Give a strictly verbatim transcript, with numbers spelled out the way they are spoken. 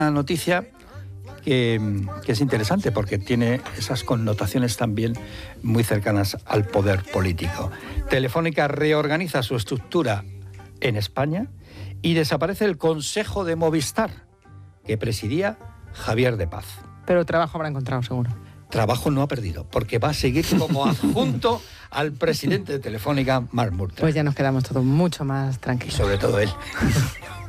Una noticia que, que es interesante porque tiene esas connotaciones también muy cercanas al poder político. Telefónica reorganiza su estructura en España y desaparece el Consejo de Movistar, que presidía Javier de Paz. Pero trabajo habrá encontrado, seguro. Trabajo no ha perdido, porque va a seguir como adjunto al presidente de Telefónica, Mark Murtry. Pues ya nos quedamos todos mucho más tranquilos. Sobre todo él.